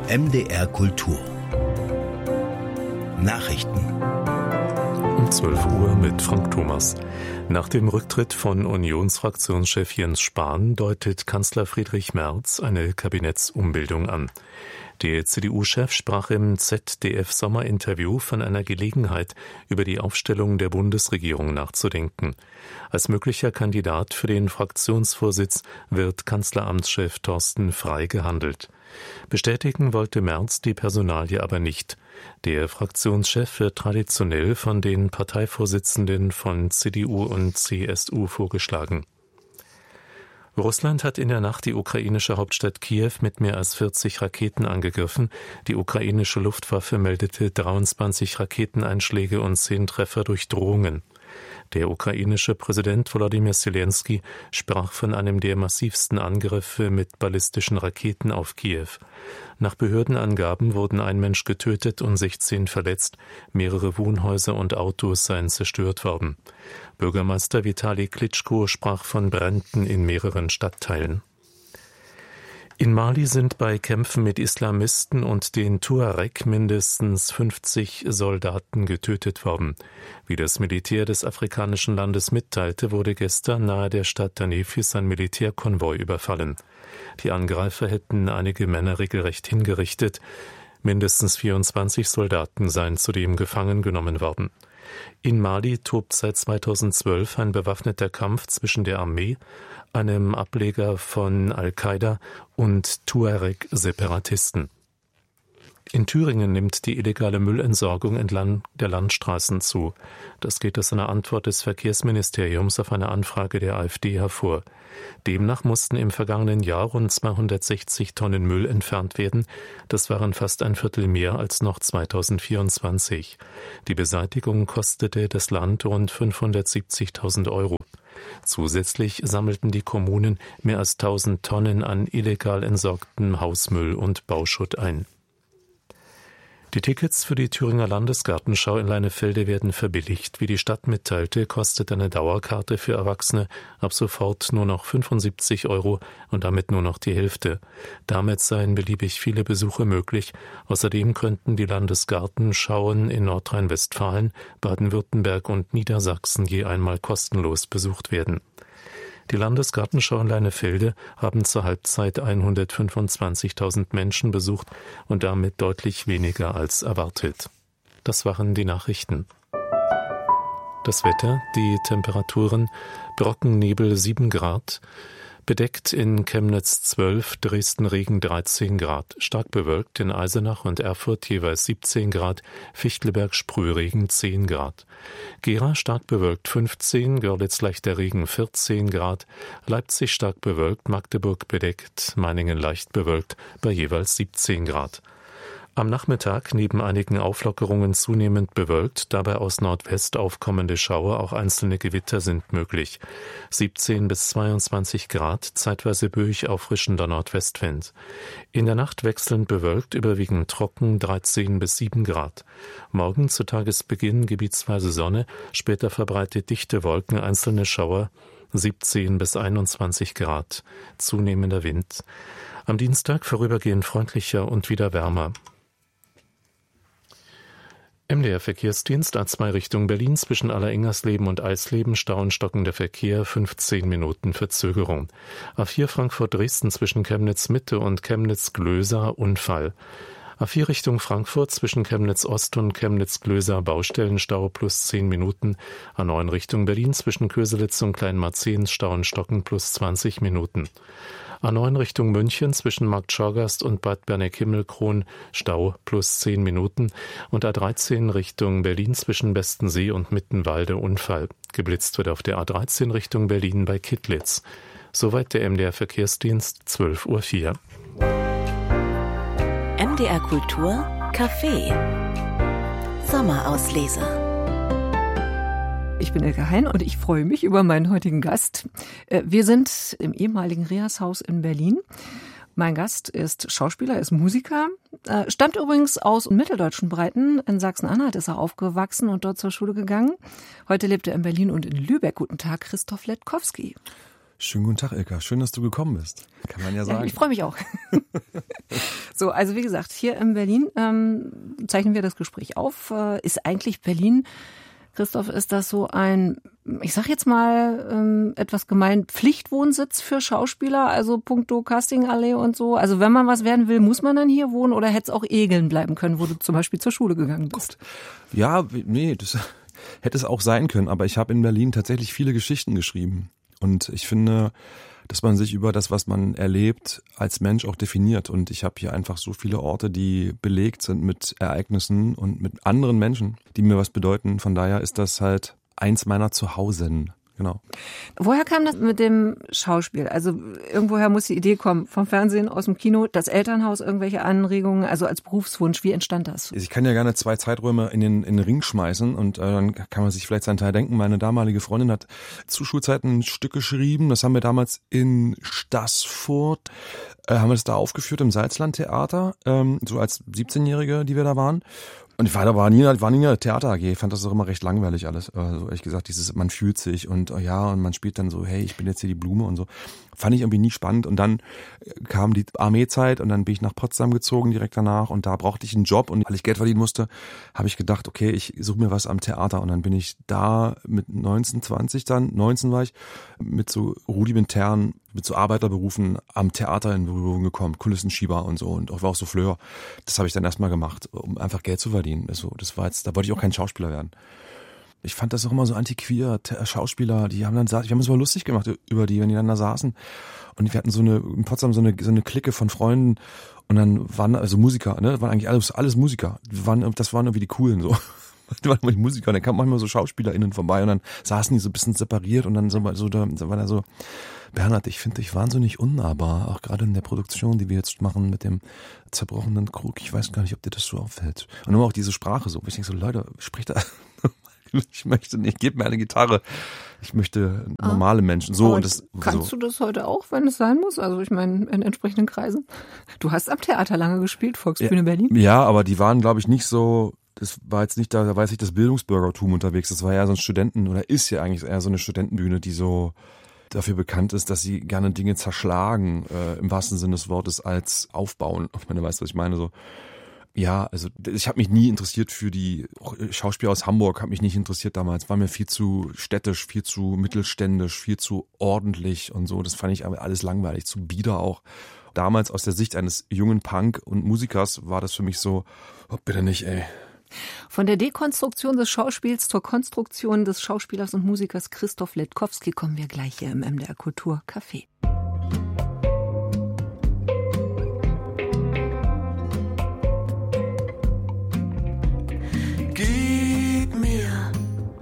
MDR Kultur Nachrichten um 12 Uhr mit Frank Thomas. Nach dem Rücktritt von Unionsfraktionschef Jens Spahn deutet Kanzler Friedrich Merz eine Kabinettsumbildung an. Der CDU-Chef sprach im ZDF-Sommerinterview von einer Gelegenheit, über die Aufstellung der Bundesregierung nachzudenken. Als möglicher Kandidat für den Fraktionsvorsitz wird Kanzleramtschef Thorsten Frey gehandelt. Bestätigen wollte Merz die Personalie aber nicht. Der Fraktionschef wird traditionell von den Parteivorsitzenden von CDU und CSU vorgeschlagen. Russland hat in der Nacht die ukrainische Hauptstadt Kiew mit mehr als 40 Raketen angegriffen. Die ukrainische Luftwaffe meldete 23 Raketeneinschläge und 10 Treffer durch Drohungen. Der ukrainische Präsident Volodymyr Zelensky sprach von einem der massivsten Angriffe mit ballistischen Raketen auf Kiew. Nach Behördenangaben wurden ein Mensch getötet und 16 verletzt. Mehrere Wohnhäuser und Autos seien zerstört worden. Bürgermeister Vitali Klitschko sprach von Bränden in mehreren Stadtteilen. In Mali sind bei Kämpfen mit Islamisten und den Tuareg mindestens 50 Soldaten getötet worden. Wie das Militär des afrikanischen Landes mitteilte, wurde gestern nahe der Stadt Danefis ein Militärkonvoi überfallen. Die Angreifer hätten einige Männer regelrecht hingerichtet. Mindestens 24 Soldaten seien zudem gefangen genommen worden. In Mali tobt seit 2012 ein bewaffneter Kampf zwischen der Armee, einem Ableger von Al-Qaida und Tuareg-Separatisten. In Thüringen nimmt die illegale Müllentsorgung entlang der Landstraßen zu. Das geht aus einer Antwort des Verkehrsministeriums auf eine Anfrage der AfD hervor. Demnach mussten im vergangenen Jahr rund 260 Tonnen Müll entfernt werden. Das waren fast ein Viertel mehr als noch 2024. Die Beseitigung kostete das Land rund 570.000 €. Zusätzlich sammelten die Kommunen mehr als 1.000 Tonnen an illegal entsorgtem Hausmüll und Bauschutt ein. Die Tickets für die Thüringer Landesgartenschau in Leinefelde werden verbilligt. Wie die Stadt mitteilte, kostet eine Dauerkarte für Erwachsene ab sofort nur noch 75 € und damit nur noch die Hälfte. Damit seien beliebig viele Besuche möglich. Außerdem könnten die Landesgartenschauen in Nordrhein-Westfalen, Baden-Württemberg und Niedersachsen je einmal kostenlos besucht werden. Die Landesgartenschau in Leinefelde haben zur Halbzeit 125.000 Menschen besucht und damit deutlich weniger als erwartet. Das waren die Nachrichten. Das Wetter, die Temperaturen: Brockennebel 7 Grad, bedeckt in Chemnitz 12, Dresden Regen 13 Grad, stark bewölkt in Eisenach und Erfurt jeweils 17 Grad, Fichtelberg Sprühregen 10 Grad. Gera stark bewölkt 15, Görlitz leichter Regen 14 Grad, Leipzig stark bewölkt, Magdeburg bedeckt, Meiningen leicht bewölkt bei jeweils 17 Grad. Am Nachmittag neben einigen Auflockerungen zunehmend bewölkt, dabei aus Nordwest aufkommende Schauer, auch einzelne Gewitter sind möglich. 17 bis 22 Grad, zeitweise böig auffrischender Nordwestwind. In der Nacht wechselnd bewölkt, überwiegend trocken, 13 bis 7 Grad. Morgen zu Tagesbeginn gebietsweise Sonne, später verbreitet dichte Wolken, einzelne Schauer, 17 bis 21 Grad, zunehmender Wind. Am Dienstag vorübergehend freundlicher und wieder wärmer. MDR-Verkehrsdienst A2 Richtung Berlin zwischen Allerengersleben und Eisleben, Stau und stockender Verkehr, 15 Minuten Verzögerung. A4 Frankfurt-Dresden zwischen Chemnitz-Mitte und Chemnitz-Glösa, Unfall. A4 Richtung Frankfurt zwischen Chemnitz-Ost und Chemnitz-Glösa, Baustellenstau plus 10 Minuten. A9 Richtung Berlin zwischen Köselitz und Kleinmarzehns, Stau und Stocken plus 20 Minuten. A9 Richtung München zwischen Marktschorgast und Bad Berneck-Himmelkron, Stau plus 10 Minuten. Und A13 Richtung Berlin zwischen Bestensee und Mittenwalde, Unfall. Geblitzt wird auf der A13 Richtung Berlin bei Kittlitz. Soweit der MDR-Verkehrsdienst, 12:04 Uhr. MDR Kultur Café Sommerauslese. Ich bin Elke Hein und ich freue mich über meinen heutigen Gast. Wir sind im ehemaligen Reas-Haus in Berlin. Mein Gast ist Schauspieler, ist Musiker, stammt übrigens aus mitteldeutschen Breiten. In Sachsen-Anhalt ist er aufgewachsen und dort zur Schule gegangen. Heute lebt er in Berlin und in Lübeck. Guten Tag, Christoph Letkowski. Schönen guten Tag, Ilka. Schön, dass du gekommen bist. Kann man ja sagen. Ja, ich freue mich auch. So, also wie gesagt, hier in Berlin zeichnen wir das Gespräch auf. Ist eigentlich Berlin, Christoph, ist das so ein, ich sag jetzt mal etwas gemein, Pflichtwohnsitz für Schauspieler, also puncto Castingallee und so? Also wenn man was werden will, muss man dann hier wohnen oder hätte es auch Egeln bleiben können, wo du zum Beispiel zur Schule gegangen bist? Ja, nee, das hätte es auch sein können, aber ich habe in Berlin tatsächlich viele Geschichten geschrieben. Und ich finde, dass man sich über das, was man erlebt, als Mensch auch definiert. Und ich habe hier einfach so viele Orte, die belegt sind mit Ereignissen und mit anderen Menschen, die mir was bedeuten. Von daher ist das halt eins meiner Zuhausen. Genau. Woher kam das mit dem Schauspiel? Also irgendwoher muss die Idee kommen, vom Fernsehen, aus dem Kino, das Elternhaus, irgendwelche Anregungen, also als Berufswunsch. Wie entstand das? Ich kann ja gerne 2 Zeiträume in den Ring schmeißen und dann kann man sich vielleicht seinen Teil denken. Meine damalige Freundin hat zu Schulzeiten ein Stück geschrieben, das haben wir damals in Staßfurt, haben wir das da aufgeführt im Salzlandtheater, so als 17-Jährige, die wir da waren. Und ich war nie in der Theater AG, fand das auch immer recht langweilig alles. Also ehrlich gesagt, man fühlt sich und und man spielt dann so, hey, ich bin jetzt hier die Blume und so. Fand ich irgendwie nie spannend. Und dann kam die Armeezeit und dann bin ich nach Potsdam gezogen direkt danach und da brauchte ich einen Job und weil ich Geld verdienen musste, habe ich gedacht, okay, ich suche mir was am Theater und dann bin ich da mit 19 war ich, mit so rudimentären, mit so Arbeiterberufen am Theater in Berührung gekommen, Kulissenschieber und so und auch war auch so Fleur. Das habe ich dann erstmal gemacht, um einfach Geld zu verdienen. Also das war jetzt, da wollte ich auch kein Schauspieler werden. Ich fand das auch immer so antiquiert, Schauspieler, wir haben uns mal lustig gemacht über die, wenn die dann da saßen. Und wir hatten in Potsdam so eine Clique von Freunden und dann waren also Musiker, ne, waren eigentlich alles Musiker. Das waren irgendwie die Coolen so. Das waren immer die Musiker und dann kamen manchmal so SchauspielerInnen vorbei und dann saßen die so ein bisschen separiert und dann da war da so, Bernhard, ich finde dich wahnsinnig unnahbar, auch gerade in der Produktion, die wir jetzt machen mit dem zerbrochenen Krug. Ich weiß gar nicht, ob dir das so auffällt. Und immer auch diese Sprache so. Ich denke so, Leute, spricht da... Ich möchte nicht, gib mir eine Gitarre. Ich möchte normale Menschen. So und das. Kannst du das heute auch, wenn es sein muss? Also ich meine, in entsprechenden Kreisen. Du hast am Theater lange gespielt, Volksbühne Berlin. Ja, aber die waren, glaube ich, nicht so. Das war jetzt nicht da war jetzt nicht das Bildungsbürgertum unterwegs. Das war ja so ein ist ja eigentlich eher so eine Studentenbühne, die so dafür bekannt ist, dass sie gerne Dinge zerschlagen, im wahrsten Sinne des Wortes, als aufbauen. Ich meine, weißt du, was ich meine? So. Ja, also ich habe mich nie interessiert für die Schauspieler aus Hamburg, habe mich nicht interessiert damals, war mir viel zu städtisch, viel zu mittelständisch, viel zu ordentlich und so, das fand ich aber alles langweilig, zu bieder auch. Damals aus der Sicht eines jungen Punk und Musikers war das für mich so, oh, bitte nicht, ey. Von der Dekonstruktion des Schauspiels zur Konstruktion des Schauspielers und Musikers Christoph Letkowski kommen wir gleich hier im MDR Kultur Café.